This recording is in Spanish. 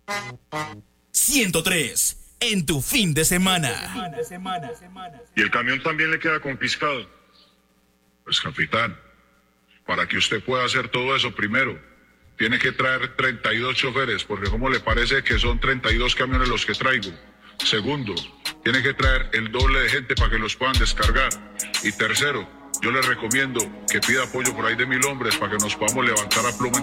103, en tu fin de semana. Y el camión también le queda confiscado. Pues capitán, para que usted pueda hacer todo eso, primero, tiene que traer 32 choferes, porque ¿cómo le parece que son 32 camiones los que traigo? Segundo, tiene que traer el doble de gente para que los puedan descargar. Y tercero, yo le recomiendo que pida apoyo por ahí de 1000 hombres para que nos podamos levantar a plomo.